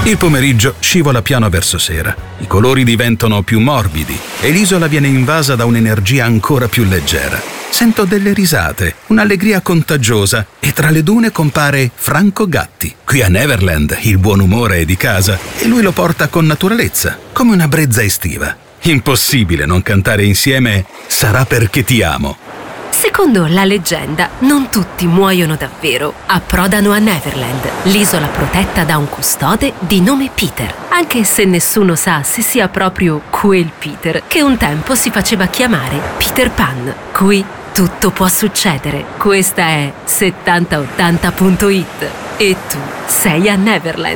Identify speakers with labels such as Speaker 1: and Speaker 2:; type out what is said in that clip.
Speaker 1: Il pomeriggio scivola piano verso sera. I colori diventano più morbidi e l'isola viene invasa da un'energia ancora più leggera. Sento delle risate, un'allegria contagiosa e tra le dune compare Franco Gatti. Qui a Neverland il buon umore è di casa e lui lo porta con naturalezza, come una brezza estiva. Impossibile non cantare insieme Sarà perché ti amo.
Speaker 2: Secondo la leggenda, non tutti muoiono davvero. Approdano a Neverland, l'isola protetta da un custode di nome Peter, anche se nessuno sa se sia proprio quel Peter che un tempo si faceva chiamare Peter Pan. Qui tutto può succedere. Questa è 7080.it e tu sei a Neverland.